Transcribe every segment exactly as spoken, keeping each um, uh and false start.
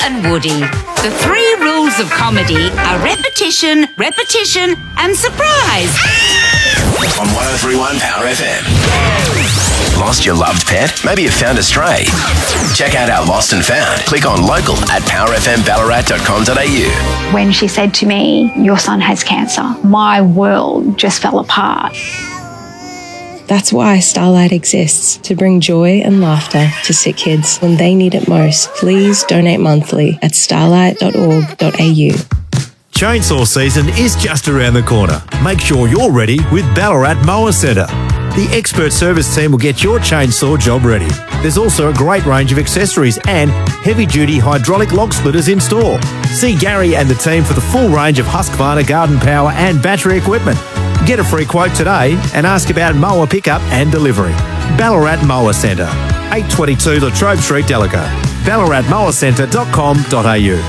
and Woody. The three rules of comedy are repetition, repetition, and surprise. On one oh three point one Power F M. Lost your loved pet? Maybe you found a stray. Check out our Lost and Found. Click on local at power f m ballarat dot com dot a u. When she said to me, "Your son has cancer," my world just fell apart. That's why Starlight exists, to bring joy and laughter to sick kids when they need it most. Please donate monthly at starlight dot org dot a u. Chainsaw season is just around the corner. Make sure you're ready with Ballarat Mower Centre. The expert service team will get your chainsaw job ready. There's also a great range of accessories and heavy-duty hydraulic log splitters in store. See Gary and the team for the full range of Husqvarna garden power and battery equipment. Get a free quote today and ask about mower pickup and delivery. Ballarat Mower Centre, eight twenty-two Latrobe Street, Delago. ballarat mower centre dot com dot a u.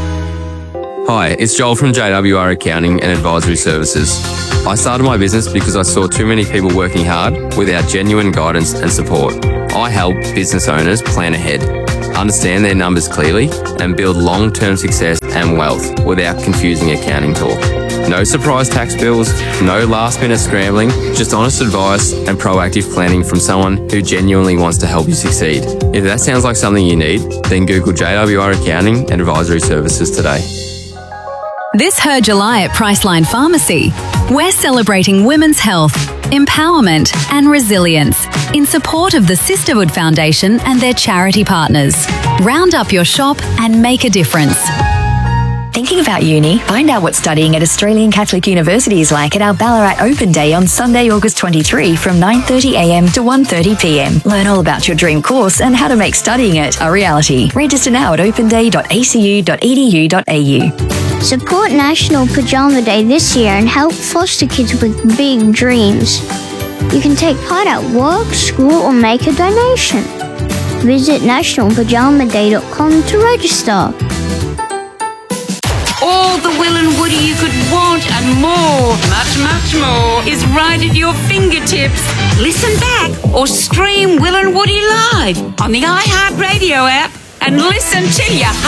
Hi, it's Joel from J W R Accounting and Advisory Services. I started my business because I saw too many people working hard without genuine guidance and support. I help business owners plan ahead, understand their numbers clearly, and build long-term success and wealth without confusing accounting talk. No surprise tax bills, no last-minute scrambling, just honest advice and proactive planning from someone who genuinely wants to help you succeed. If that sounds like something you need, then Google J W R Accounting and Advisory Services today. This Her July at Priceline Pharmacy, we're celebrating women's health, empowerment and resilience in support of the Sisterhood Foundation and their charity partners. Round up your shop and make a difference. Thinking about uni? Find out what studying at Australian Catholic University is like at our Ballarat Open Day on Sunday, August twenty-third from nine thirty a m to one thirty p m. Learn all about your dream course and how to make studying it a reality. Register now at open day dot a c u dot e d u dot a u. Support National Pajama Day this year and help foster kids with big dreams. You can take part at work, school, or make a donation. Visit national pajama day dot com to register. All the Will and Woody you could want and more, much, much more, is right at your fingertips. Listen back or stream Will and Woody live on the iHeartRadio app and listen till you